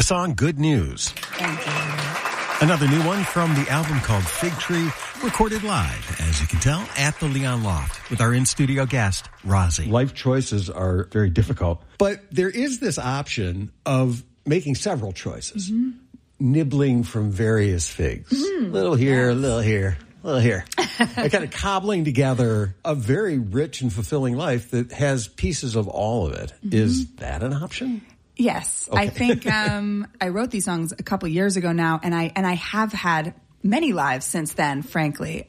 the song Good News. Thank you. Another new one from the album called Fig Tree, recorded live, as you can tell, at the Leon Loft with our in-studio guest, Rozzy. Life choices are very difficult, but there is this option of making several choices, nibbling from various figs. Little here, little here, little here. And kind of cobbling together a very rich and fulfilling life that has pieces of all of it. Is that an option? Yes. Okay. I think I wrote these songs a couple years ago now, and I have had many lives since then, frankly.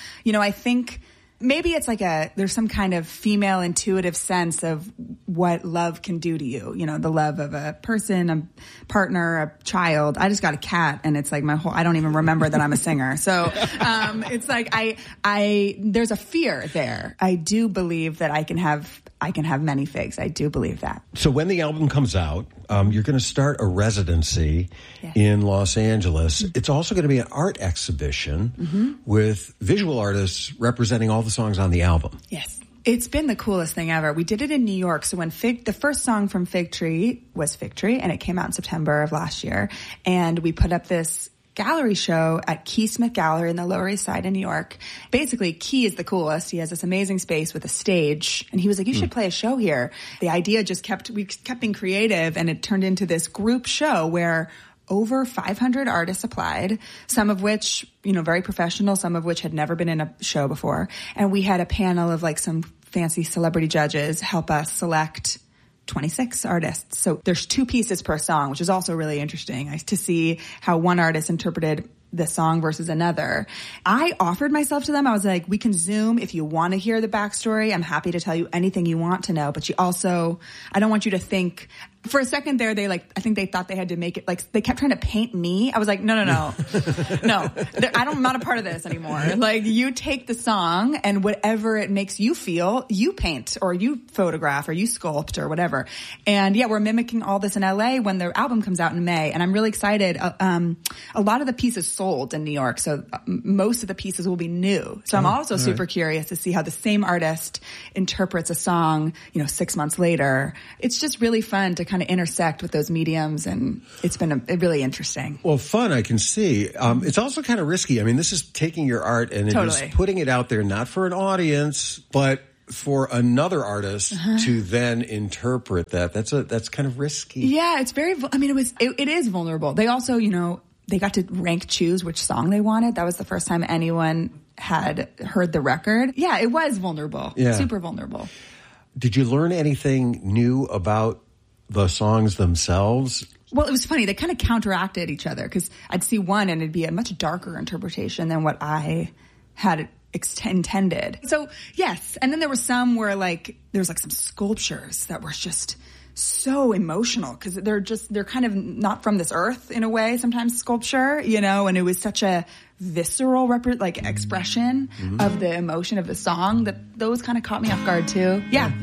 I think maybe it's like there's some kind of female intuitive sense of what love can do to you. You know, the love of a person, a partner, a child. I just got a cat, and it's like I don't even remember that I'm a singer. So it's like there's a fear there. I do believe that I can have many figs. I do believe that. So when the album comes out, you're going to start a residency in Los Angeles. It's also going to be an art exhibition with visual artists representing all the songs on the album. Yes. It's been the coolest thing ever. We did it in New York. So when the first song from Fig Tree was Fig Tree, and it came out in September of last year. And we put up this gallery show at Key Smith Gallery in the Lower East Side in New York. Basically, Key is the coolest. He has this amazing space with a stage. And he was like, you should play a show here. The idea we kept being creative, and it turned into this group show where over 500 artists applied, some of which, very professional, some of which had never been in a show before. And we had a panel of like some fancy celebrity judges help us select 26 artists. So there's 2 pieces per song, which is also really interesting to see how one artist interpreted the song versus another. I offered myself to them. I was like, we can Zoom if you want to hear the backstory. I'm happy to tell you anything you want to know, but I don't want you to think. For a second there, I think they thought they had to make it, like, they kept trying to paint me. I was like, no. No, I'm not a part of this anymore. Like, you take the song and whatever it makes you feel, you paint or you photograph or you sculpt or whatever. And we're mimicking all this in LA when the album comes out in May. And I'm really excited. A lot of the pieces sold in New York. So most of the pieces will be new. So I'm also super curious to see how the same artist interprets a song, 6 months later. It's just really fun to kind of intersect with those mediums, and it's been really interesting. Well, fun, I can see. It's also kind of risky. I mean, this is taking your art and just putting it out there, not for an audience, but for another artist to then interpret that. That's kind of risky. Yeah, it's very, it is vulnerable. They also, they got to choose which song they wanted. That was the first time anyone had heard the record. Yeah, it was vulnerable. Yeah. Super vulnerable. Did you learn anything new about the songs themselves? Well, it was funny. They kind of counteracted each other, because I'd see one and it'd be a much darker interpretation than what I had intended. So, yes. And then there were some where there was some sculptures that were just so emotional, because they're kind of not from this earth in a way, sometimes sculpture, and it was such a visceral expression of the emotion of the song that those kind of caught me off guard too. Yeah.